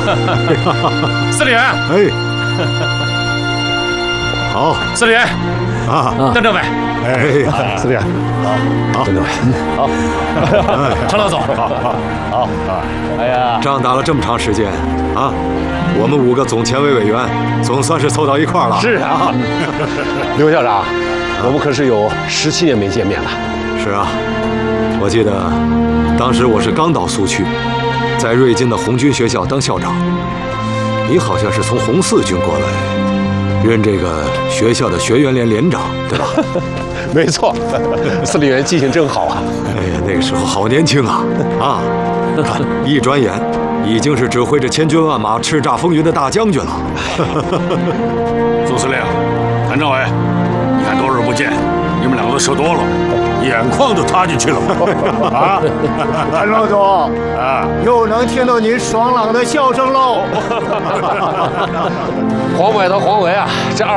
司令员， 哎，好， 司令员啊， 邓政委， 哎呀， 司令， 好， 邓政委，好， 程老总， 好，哎呀， 仗打了这么长时间啊，我们5个总前委委员总算是凑到一块儿了。 是啊，刘校长，我们可是有17年没见面了。 是啊，我记得当时我是刚到苏区，在瑞金的红军学校当校长，你好像是从红四军过来，任这个学校的学员连连长，对吧？ 没错，司令员记性真好啊！ 哎呀，那个时候好年轻啊！啊，看一转眼，已经是指挥着千军万马叱咤风云的大将军了。 总司令，谭政委，你看多日不见，你们两个都瘦多了，眼眶都塌进去了啊！ 谭老总啊，又能听到您爽朗的笑声喽！ 黄委的黄委啊，这